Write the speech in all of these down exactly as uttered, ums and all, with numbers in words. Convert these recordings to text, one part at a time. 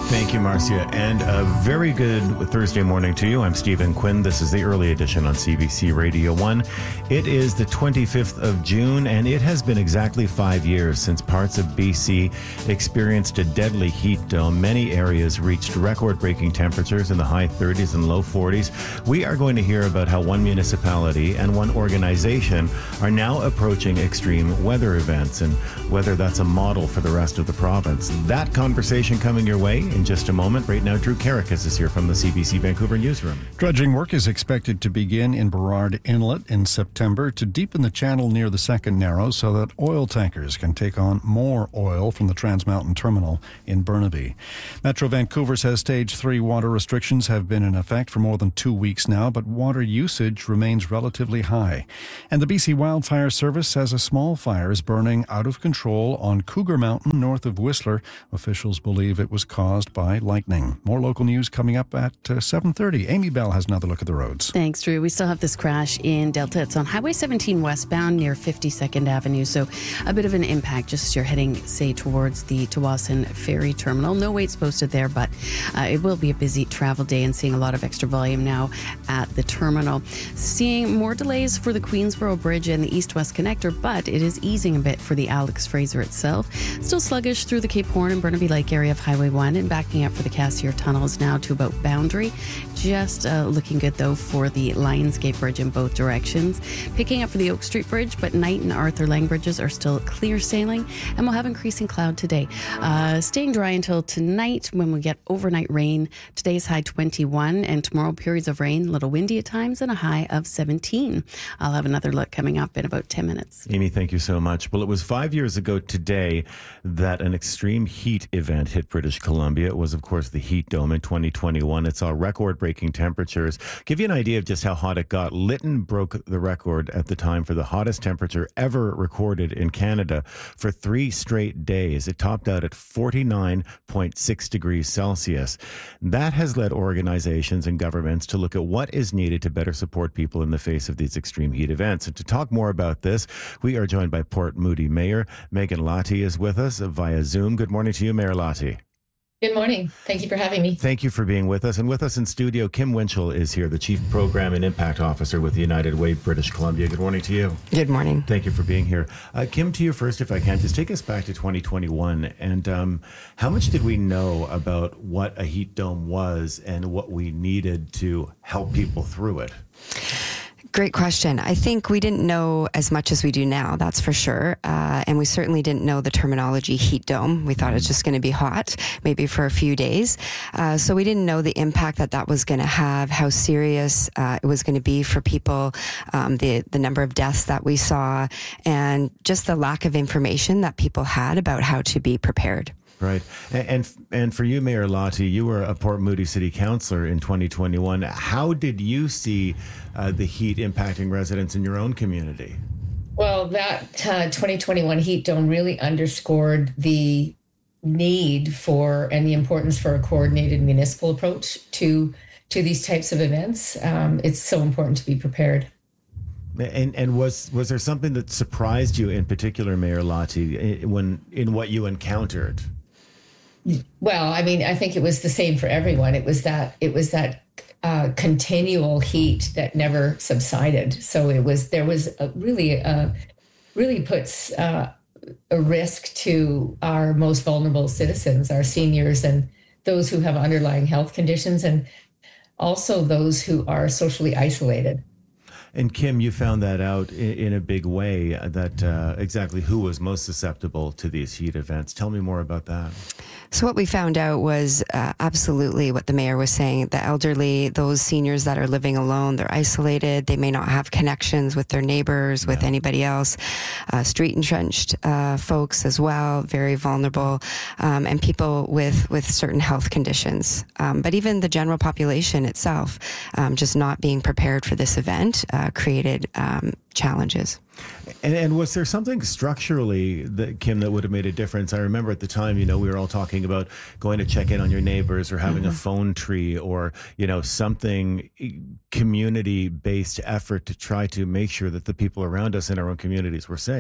Thank you, Marcia, and a very good Thursday morning to you. I'm Stephen Quinn. This is the early edition on C B C Radio one. It is the twenty-fifth of June, and it has been exactly five years since parts of B C experienced a deadly heat dome. Many areas reached record-breaking temperatures in the high thirties and low forties. We are going to hear about how one municipality and one organization are now approaching extreme weather events and whether that's a model for the rest of the province. That conversation coming your way in just a moment. Right now, Drew Karakas is here from the C B C Vancouver newsroom. Dredging work is expected to begin in Burrard Inlet in September to deepen the channel near the Second Narrows so that oil tankers can take on more oil from the Trans Mountain Terminal in Burnaby. Metro Vancouver says stage three water restrictions have been in effect for more than two weeks now, but water usage remains relatively high. And the B C Wildfire Service says a small fire is burning out of control on Cougar Mountain north of Whistler. Officials believe it was caused by lightning. More local news coming up at uh, seven thirty. Amy Bell has another look at the roads. Thanks, Drew. We still have this crash in Delta. It's on Highway seventeen westbound near fifty-second Avenue. So a bit of an impact just as you're heading, say, towards the Tawasin Ferry Terminal. No weights posted there, but uh, it will be a busy travel day and seeing a lot of extra volume now at the terminal. Seeing more delays for the Queensboro Bridge and the East-West Connector, but it is easing a bit for the Alex Fraser itself. Still sluggish through the Cape Horn and Burnaby Lake area of Highway one and backing up for the Cassiar Tunnels now to about Boundary. Just uh, looking good, though, for the Lionsgate Bridge in both directions. Picking up for the Oak Street Bridge, but Knight and Arthur Lang bridges are still clear sailing, and we'll have increasing cloud today. Uh, staying dry until tonight when we get overnight rain. Today's high twenty-one, and tomorrow periods of rain, a little windy at times, and a high of seventeen. I'll have another look coming up in about ten minutes. Amy, thank you so much. Well, it was five years ago today that an extreme heat event hit British Columbia. It was, of course, the heat dome in twenty twenty-one. It saw record-breaking temperatures. Give you an idea of just how hot it got. Lytton broke the record at the time for the hottest temperature ever recorded in Canada for three straight days. It topped out at forty-nine point six degrees Celsius. That has led organizations and governments to look at what is needed to better support people in the face of these extreme heat events. And to talk more about this, we are joined by Port Moody Mayor Megan Lottie is with us via Zoom. Good morning to you, Mayor Lottie. Good morning. Thank you for having me. Thank you for being with us. And with us in studio, Kim Winchell is here, the Chief Program and Impact Officer with United Way British Columbia. Good morning to you. Good morning. Thank you for being here. Uh, Kim, to you first, if I can, just take us back to twenty twenty-one. And um, how much did we know about what a heat dome was and what we needed to help people through it? Great question. I think we didn't know as much as we do now, that's for sure. Uh, and we certainly didn't know the terminology heat dome. We thought it's just going to be hot, maybe for a few days. Uh, so we didn't know the impact that that was going to have, how serious uh, it was going to be for people, um, the, the number of deaths that we saw, and just the lack of information that people had about how to be prepared. Right. And, and and for you, Mayor Lottie, you were a Port Moody City Councillor in twenty twenty-one. How did you see uh, the heat impacting residents in your own community? Well, that uh, twenty twenty-one heat dome really underscored the need for and the importance for a coordinated municipal approach to to these types of events. Um, it's so important to be prepared. And and was was there something that surprised you in particular, Mayor Lottie, when in what you encountered? Well, I mean, I think it was the same for everyone. It was that it was that uh, continual heat that never subsided. So it was there was a really uh, really puts uh, a risk to our most vulnerable citizens, our seniors, and those who have underlying health conditions, and also those who are socially isolated. And Kim, you found that out in, in a big way, that uh, exactly who was most susceptible to these heat events. Tell me more about that. So what we found out was uh, absolutely what the mayor was saying. The elderly, those seniors that are living alone, they're isolated. They may not have connections with their neighbors, with yeah. anybody else. Uh, street entrenched uh, folks as well, very vulnerable, um, and people with, with certain health conditions. Um, but even the general population itself, um, just not being prepared for this event uh, created um, challenges. And, and was there something structurally, that, Kim, that would have made a difference? I remember at the time, you know, we were all talking about going to check in on your neighbors or having mm-hmm. a phone tree or, you know, something community-based effort to try to make sure that the people around us in our own communities were safe.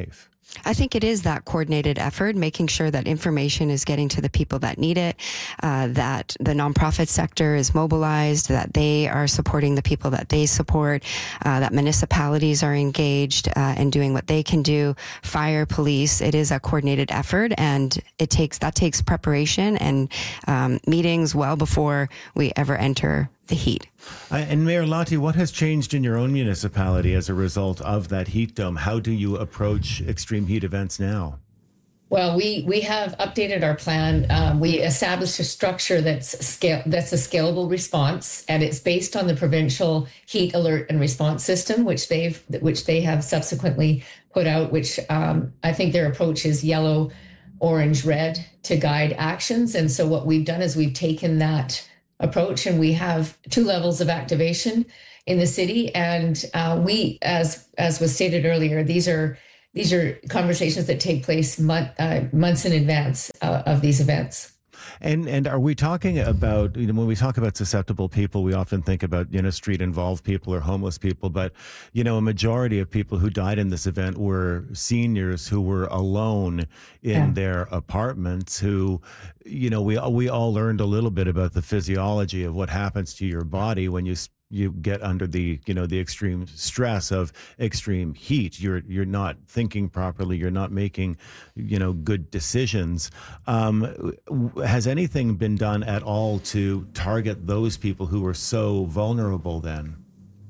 I think it is that coordinated effort, making sure that information is getting to the people that need it, uh, that the nonprofit sector is mobilized, that they are supporting the people that they support, uh, that municipalities are engaged uh, and doing what they can do. Fire, police, it is a coordinated effort, and it takes that takes preparation and um, meetings well before we ever enter the heat. Uh, and Mayor Lahti, what has changed in your own municipality as a result of that heat dome? How do you approach extreme heat events now? Well, we we have updated our plan. Um, we established a structure that's scale that's a scalable response, and it's based on the provincial heat alert and response system, which they've which they have subsequently put out. Which um, I think their approach is yellow, orange, red to guide actions. And so what we've done is we've taken that approach, and we have two levels of activation in the city. And uh, we, as as was stated earlier, these are these are conversations that take place month, uh, months in advance uh, of these events. And and are we talking about, you know, when we talk about susceptible people, we often think about, you know, street involved people or homeless people. But, you know, a majority of people who died in this event were seniors who were alone in yeah. their apartments, who, you know, we, we all learned a little bit about the physiology of what happens to your body when you you get under the, you know, the extreme stress of extreme heat. You're you're not thinking properly. You're not making, you know, good decisions. Um, has anything been done at all to target those people who are so vulnerable then?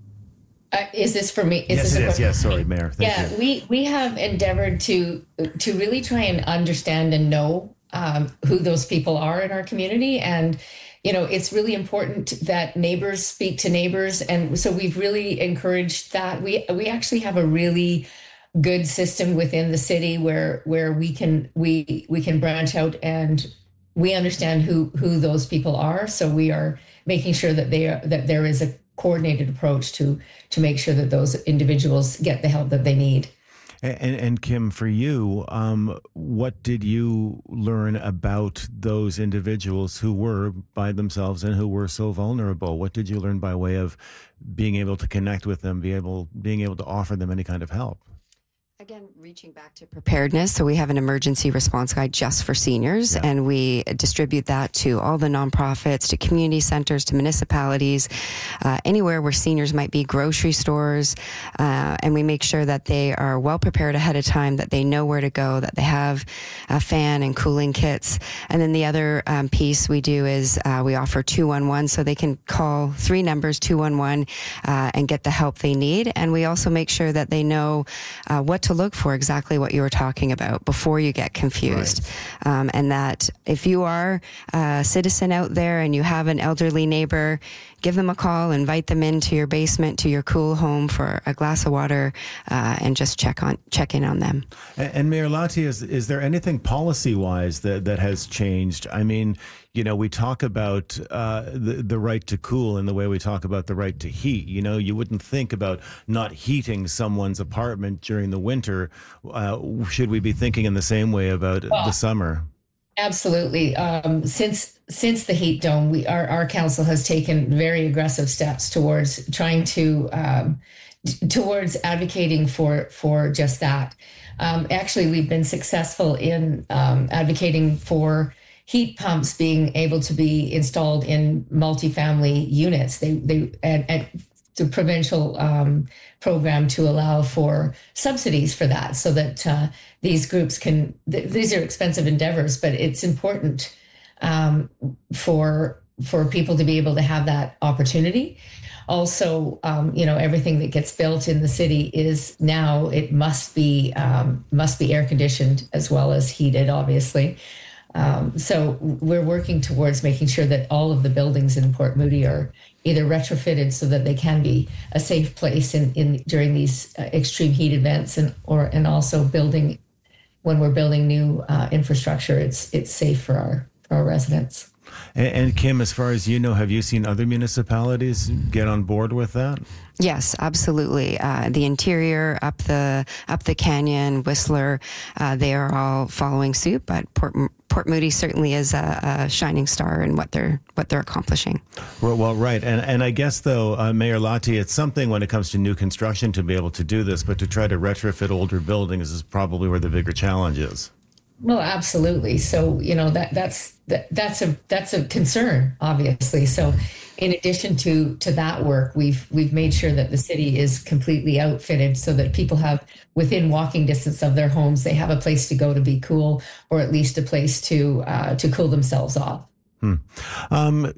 Uh, is this for me? Is yes, this it a is. Yes, sorry, Mayor. Thank yeah, you. we we have endeavored to to really try and understand and know um, who those people are in our community. And you know, it's really important that neighbors speak to neighbors. And so we've really encouraged that. We we actually have a really good system within the city where where we can we we can branch out and we understand who who those people are. So we are making sure that they are that there is a coordinated approach to to make sure that those individuals get the help that they need. And, and Kim, for you, um, what did you learn about those individuals who were by themselves and who were so vulnerable? What did you learn by way of being able to connect with them, be able, being able to offer them any kind of help? Again, reaching back to preparedness. So we have an emergency response guide just for seniors, yeah. and we distribute that to all the nonprofits, to community centers, to municipalities, uh, anywhere where seniors might be, grocery stores, uh, and we make sure that they are well prepared ahead of time, that they know where to go, that they have a fan and cooling kits. And then the other um, piece we do is uh, we offer two one one, so they can call three numbers, two one one, uh, and get the help they need. And we also make sure that they know uh, what to look for, exactly what you were talking about, before you get confused. Right. Um, and that if you are a citizen out there and you have an elderly neighbor, give them a call, invite them into your basement, to your cool home for a glass of water, uh, and just check on check in on them. And, and Mayor Lahti, is is there anything policy-wise that, that has changed? I mean, you know, we talk about uh, the, the right to cool in the way we talk about the right to heat. You know, you wouldn't think about not heating someone's apartment during the winter. Uh, should we be thinking in the same way about well, the summer? Absolutely. Um, since since the heat dome, we our, our council has taken very aggressive steps towards trying to um, t- towards advocating for for just that. Um, actually, we've been successful in um, advocating for heat pumps being able to be installed in multifamily units. They they and, and the provincial um, program to allow for subsidies for that, so that uh, these groups can. Th- these are expensive endeavors, but it's important um, for for people to be able to have that opportunity. Also, um, you know, everything that gets built in the city is now it must be um, must be air conditioned as well as heated, obviously. Um, so we're working towards making sure that all of the buildings in Port Moody are either retrofitted so that they can be a safe place in, in during these uh, extreme heat events, and or and also building when we're building new uh, infrastructure, it's it's safe for our for our residents. And, and Kim, as far as you know, have you seen other municipalities get on board with that? Yes, absolutely. Uh, the interior, up the up the canyon, Whistler, uh, they are all following suit. But Port Port Moody certainly is a, a shining star in what they're what they're accomplishing. Well, well right, and and I guess though, uh, Mayor Lahti, it's something when it comes to new construction to be able to do this, but to try to retrofit older buildings is probably where the bigger challenge is. Well, absolutely. So, you know, that that's that, that's a that's a concern, obviously. So, in addition to to that work, we've we've made sure that the city is completely outfitted so that people have within walking distance of their homes, they have a place to go to be cool, or at least a place to uh, to cool themselves off. Hmm. Um,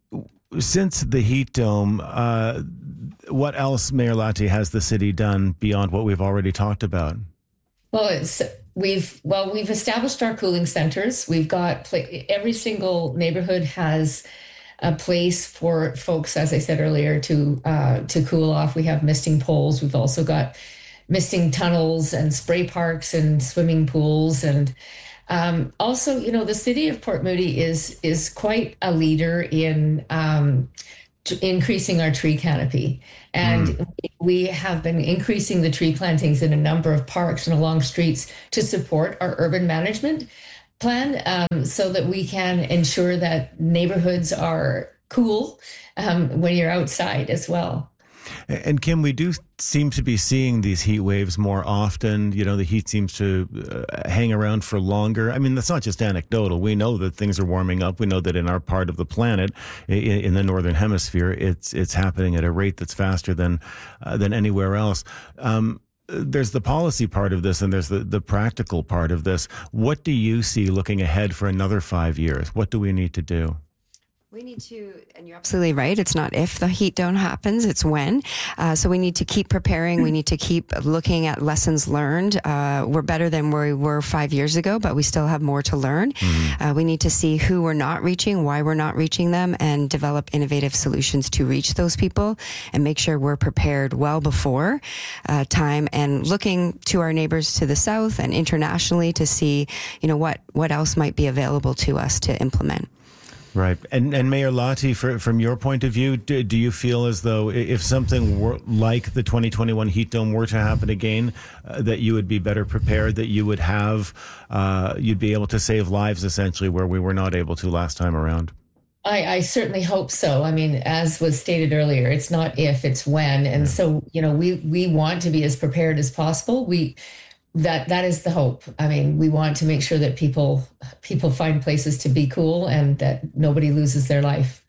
since the heat dome, uh, what else, Mayor Lahti, has the city done beyond what we've already talked about? Well, it's we've well we've established our cooling centers. We've got every single neighborhood has a place for folks, as I said earlier, to uh, to cool off. We have misting poles. We've also got misting tunnels and spray parks and swimming pools, and um, also, you know, the city of Port Moody is is quite a leader in um, increasing our tree canopy. And mm. we have been increasing the tree plantings in a number of parks and along streets to support our urban management plan, um, so that we can ensure that neighborhoods are cool um, when you're outside as well. And Kim, we do seem to be seeing these heat waves more often. You know, the heat seems to uh, hang around for longer. I mean, that's not just anecdotal. We know that things are warming up. We know that in our part of the planet, in, in the northern hemisphere, it's it's happening at a rate that's faster than uh, than anywhere else. Um, there's the policy part of this, and there's the, the practical part of this. What do you see looking ahead for another five years? What do we need to do? We need to, and you're absolutely right, it's not if the heat dome happens, it's when. Uh, so we need to keep preparing. We need to keep looking at lessons learned. Uh, we're better than where we were five years ago, but we still have more to learn. Mm-hmm. Uh, we need to see who we're not reaching, why we're not reaching them, and develop innovative solutions to reach those people and make sure we're prepared well before uh, time, and looking to our neighbors to the south and internationally to see, you know, what, what else might be available to us to implement. Right. And and Mayor Lahti, for, from your point of view, do, do you feel as though if something were like the twenty twenty-one heat dome were to happen again, uh, that you would be better prepared, that you would have, uh, you'd be able to save lives essentially where we were not able to last time around? I, I certainly hope so. I mean, as was stated earlier, it's not if, it's when. And so, you know, we, we want to be as prepared as possible. We That that is the hope. I mean, we want to make sure that people people find places to be cool and that nobody loses their life.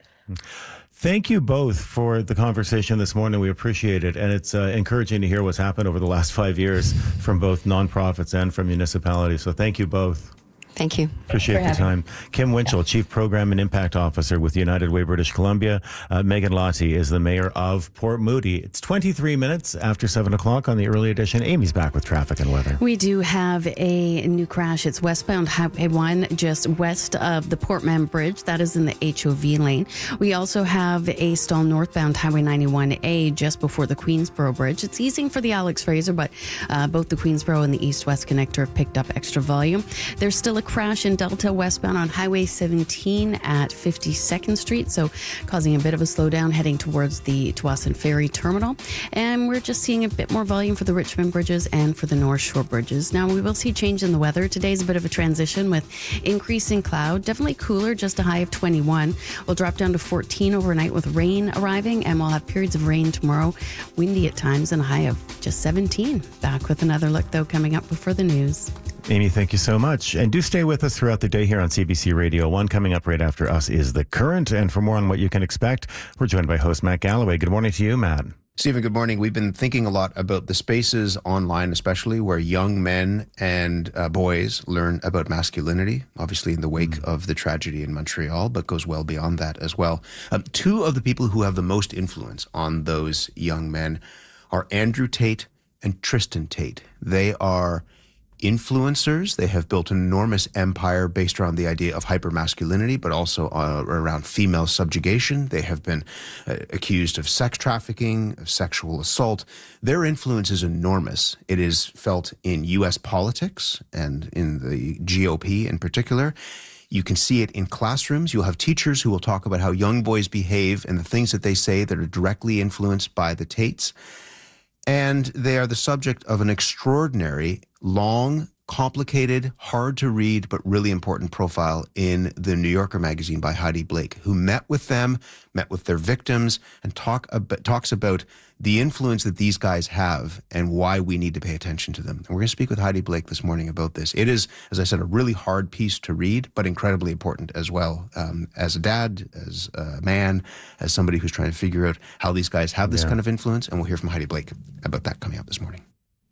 Thank you both for the conversation this morning. We appreciate it. And it's uh, encouraging to hear what's happened over the last five years from both nonprofits and from municipalities. So thank you both. Thank you. Appreciate the time. Kim Winchell, yeah. Chief Program and Impact Officer with United Way British Columbia. Uh, Megan Lahti is the mayor of Port Moody. It's twenty-three minutes after seven o'clock on the early edition. Amy's back with traffic and weather. We do have a new crash. It's westbound Highway one, just west of the Portman Bridge. That is in the H O V lane. We also have a stall northbound Highway ninety-one A just before the Queensboro Bridge. It's easing for the Alex Fraser, but uh, both the Queensboro and the east-west connector have picked up extra volume. There's still a crash in Delta westbound on Highway seventeen at fifty-second Street, so causing a bit of a slowdown heading towards the Tsawwassen Ferry Terminal. And we're just seeing a bit more volume for the Richmond bridges and for the North Shore bridges. Now, we will see change in the weather. Today's a bit of a transition with increasing cloud, definitely cooler, just a high of twenty-one. We'll drop down to fourteen overnight with rain arriving, and we'll have periods of rain tomorrow, windy at times, and a high of just seventeen. Back with another look, though, coming up before the news. Amy, thank you so much. And do stay with us throughout the day here on C B C Radio one. Coming up right after us is The Current. And for more on what you can expect, we're joined by host Matt Galloway. Good morning to you, Matt. Stephen, good morning. We've been thinking a lot about the spaces online, especially where young men and uh, boys learn about masculinity, obviously in the wake mm. of the tragedy in Montreal, but goes well beyond that as well. Um, two of the people who have the most influence on those young men are Andrew Tate and Tristan Tate. They are influencers. They have built an enormous empire based around the idea of hypermasculinity, but also uh, around female subjugation. They have been uh, accused of sex trafficking, of sexual assault. Their influence is enormous. It is felt in U S politics and in the G O P in particular. You can see it in classrooms. You'll have teachers who will talk about how young boys behave and the things that they say that are directly influenced by the Tates. And they are the subject of an extraordinary, long, complicated, hard to read, but really important profile in the New Yorker magazine by Heidi Blake, who met with them, met with their victims, and talk about, talks about the influence that these guys have and why we need to pay attention to them. And we're going to speak with Heidi Blake this morning about this. It is, as I said, a really hard piece to read, but incredibly important as well. Um, as a dad, as a man, as somebody who's trying to figure out how these guys have this yeah. kind of influence. And we'll hear from Heidi Blake about that coming up this morning.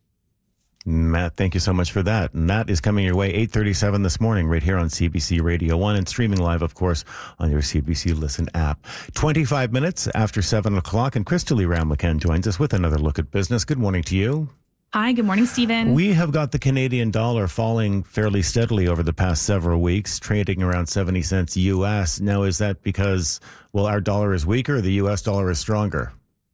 Matt, thank you so much for that. And that is coming your way eight thirty-seven this morning right here on C B C Radio one and streaming live, of course, on your C B C Listen app. twenty-five minutes after seven o'clock, and Crystalie Ramlichan joins us with another look at business. Good morning to you. Hi, good morning, Stephen. We have got the Canadian dollar falling fairly steadily over the past several weeks, trading around seventy cents U S. Now, is that because, well, our dollar is weaker or the U S dollar is stronger?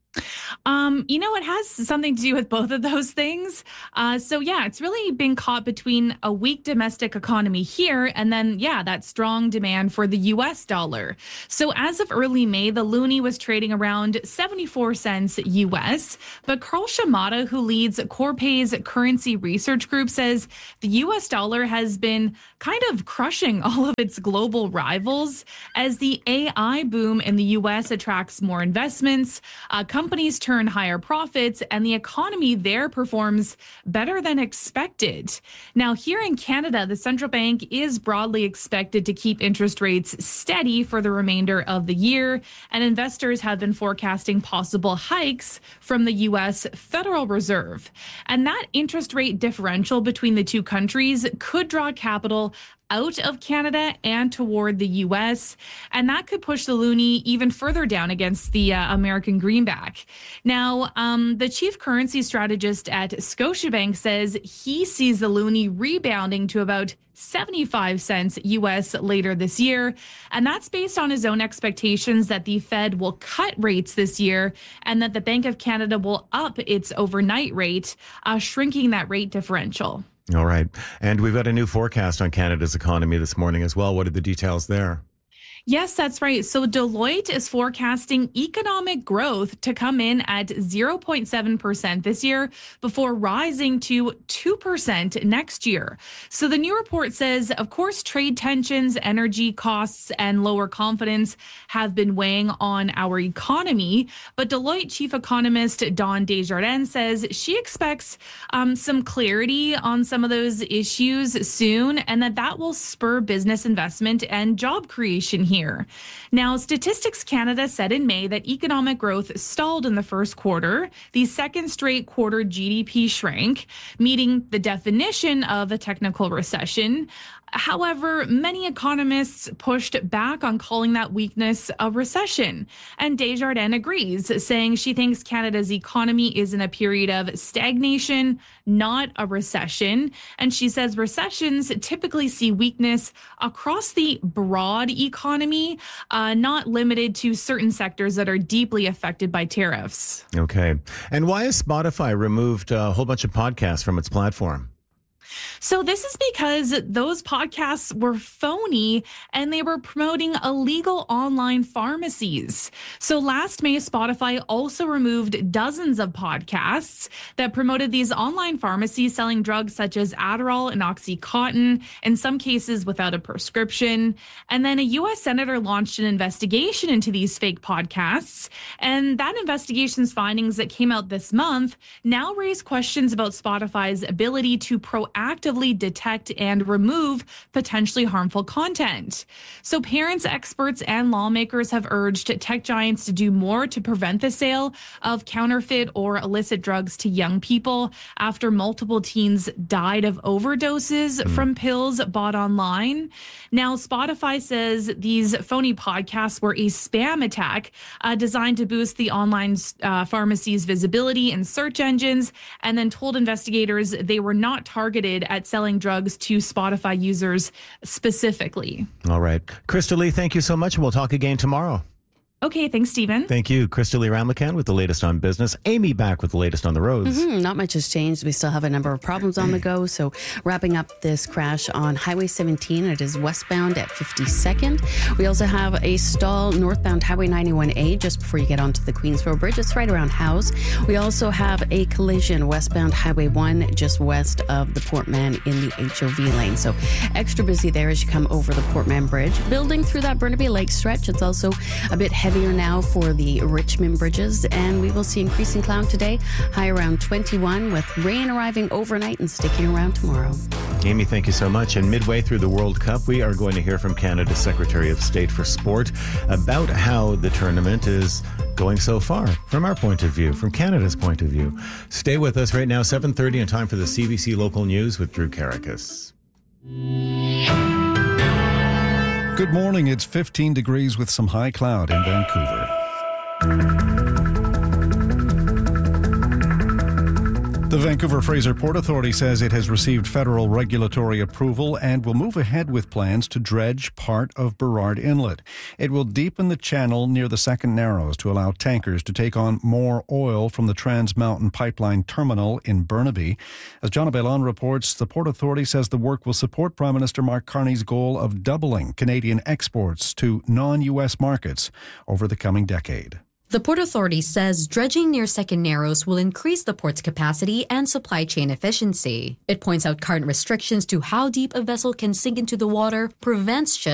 Um, you know, it has something to do with both of those things. Uh, so, yeah, it's really been caught between a weak domestic economy here and then, yeah, that strong demand for the U S dollar. So as of early May, the loonie was trading around seventy-four cents U S. But Carl Shimada, who leads Corpay's currency research group, says the U S dollar has been kind of crushing all of its global rivals as the A I boom in the U S attracts more investments. Uh, companies turn higher profits and the economy there performs better than expected. Now, here in Canada, the central bank is broadly expected to keep interest rates steady for the remainder of the year, and investors have been forecasting possible hikes from the U S Federal Reserve. And that interest rate differential between the two countries could draw capital out of Canada and toward the U S, and that could push the loonie even further down against the uh, American greenback. Now, um, the chief currency strategist at Scotiabank says he sees the loonie rebounding to about seventy-five cents U S later this year, and that's based on his own expectations that the Fed will cut rates this year and that the Bank of Canada will up its overnight rate, uh, shrinking that rate differential. All right. And we've got a new forecast on Canada's economy this morning as well. What are the details there? Yes, that's right. So Deloitte is forecasting economic growth to come in at zero point seven percent this year before rising to two percent next year. So the new report says, of course, trade tensions, energy costs, and lower confidence have been weighing on our economy. But Deloitte chief economist Dawn Desjardins says she expects um, some clarity on some of those issues soon, and that that will spur business investment and job creation here. Now, Statistics Canada said in May that economic growth stalled in the first quarter. The second straight quarter G D P shrank, meeting the definition of a technical recession. However, many economists pushed back on calling that weakness a recession. And Desjardins agrees, saying she thinks Canada's economy is in a period of stagnation, not a recession. And she says recessions typically see weakness across the broad economy, uh, not limited to certain sectors that are deeply affected by tariffs. Okay. And why has Spotify removed a whole bunch of podcasts from its platform? So this is because those podcasts were phony and they were promoting illegal online pharmacies. So last May, Spotify also removed dozens of podcasts that promoted these online pharmacies selling drugs such as Adderall and Oxycontin, in some cases without a prescription. And then a U S senator launched an investigation into these fake podcasts. And that investigation's findings that came out this month now raise questions about Spotify's ability to proactively actively detect and remove potentially harmful content. So parents, experts, and lawmakers have urged tech giants to do more to prevent the sale of counterfeit or illicit drugs to young people after multiple teens died of overdoses mm. from pills bought online. Now, Spotify says these phony podcasts were a spam attack uh, designed to boost the online uh, pharmacy's visibility in search engines, and then told investigators they were not targeted at selling drugs to Spotify users specifically. All right. Crystalie, thank you so much. We'll talk again tomorrow. Okay, thanks, Stephen. Thank you. Crystal Lee Ramlakan with the latest on business. Amy back with the latest on the roads. Mm-hmm. Not much has changed. We still have a number of problems on the go. So wrapping up this crash on Highway seventeen, it is westbound at fifty-second. We also have a stall northbound Highway ninety-one A just before you get onto the Queensboro Bridge. It's right around House. We also have a collision westbound Highway one just west of the Port Mann in the H O V lane. So extra busy there as you come over the Port Mann Bridge. Building through that Burnaby Lake stretch, it's also a bit heavier now for the Richmond bridges, and we will see increasing cloud today, high around twenty-one, with rain arriving overnight and sticking around tomorrow. Amy, thank you so much. And midway through the World Cup, we are going to hear from Canada's Secretary of State for Sport about how the tournament is going so far, from our point of view, from Canada's point of view. Stay with us right now, seven thirty, and time for the C B C Local News with Drew Karakis. Good morning. It's fifteen degrees with some high cloud in Vancouver. The Vancouver Fraser Port Authority says it has received federal regulatory approval and will move ahead with plans to dredge part of Burrard Inlet. It will deepen the channel near the Second Narrows to allow tankers to take on more oil from the Trans Mountain Pipeline Terminal in Burnaby. As John Abelon reports, the Port Authority says the work will support Prime Minister Mark Carney's goal of doubling Canadian exports to non-U S markets over the coming decade. The Port Authority says dredging near Second Narrows will increase the port's capacity and supply chain efficiency. It points out current restrictions to how deep a vessel can sink into the water prevents ships